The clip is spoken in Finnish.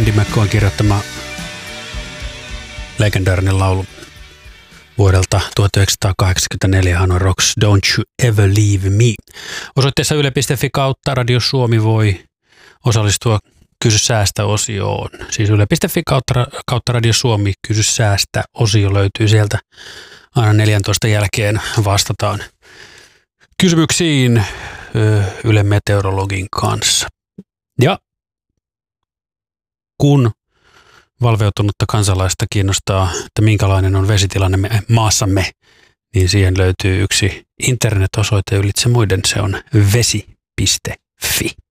Andy McCoyn kirjoittama legendaarinen laulu vuodelta 1984, Hanoi Rocks, Don't You Ever Leave Me. Osoitteessa yle.fi kautta Radio Suomi voi osallistua Kysy säästä-osioon. Siis yle.fi kautta Radio Suomi, Kysy säästä-osio löytyy sieltä. Aina 14 jälkeen vastataan kysymyksiin Yle Meteorologin kanssa. Ja kun valveutunutta kansalaista kiinnostaa, että minkälainen on vesitilanne maassamme, niin siihen löytyy yksi internet-osoite ylitse muiden, se on vesi.fi.